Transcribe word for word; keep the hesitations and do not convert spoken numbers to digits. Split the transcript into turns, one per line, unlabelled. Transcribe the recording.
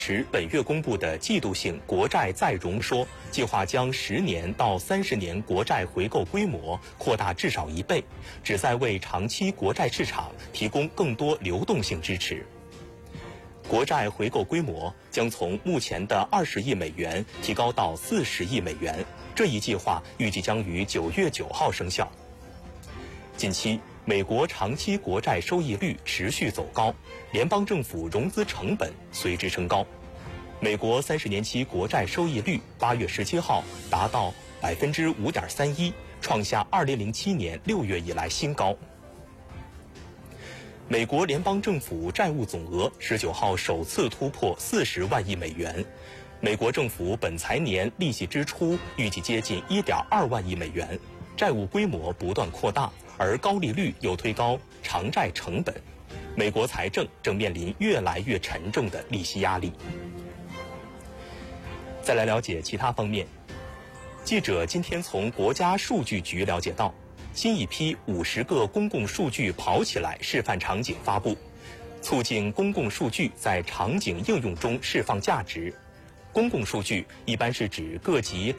持本月公布的季度性国债再融说，计划将十年到三十年国债回购规模扩大至少一倍，旨在为长期国债市场提供更多流动性支持。国债回购规模将从目前的二十亿美元提高到四十亿美元，这一计划预计将于九月九号生效。近期，美国长期国债收益率持续走高，联邦政府融资成本随之升高。美国三十年期国债收益率八月十七号达到百分之五点三一，创下二零零七年六月以来新高。美国联邦政府债务总额十九号首次突破四十万亿美元，美国政府本财年利息支出预计接近一点二万亿美元，债务规模不断扩大，而高利率又推高偿债成本，美国财政正面临越来越沉重的利息压力。再来了解其他方面，记者今天从国家数据局了解到，新一批五十个公共数据跑起来示范场景发布，促进公共数据在场景应用中释放价值。公共数据一般是指各级